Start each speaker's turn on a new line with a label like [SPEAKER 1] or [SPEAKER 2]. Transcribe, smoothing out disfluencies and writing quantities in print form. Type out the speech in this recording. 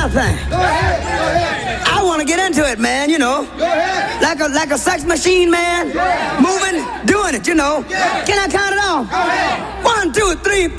[SPEAKER 1] kind of thing.
[SPEAKER 2] Go ahead.
[SPEAKER 1] I want to get into it, man, you know.
[SPEAKER 2] Go ahead.
[SPEAKER 1] Like a sex machine, man. Moving, doing it, you know. Can I count it off?
[SPEAKER 2] Go ahead.
[SPEAKER 1] 1, 2, 3,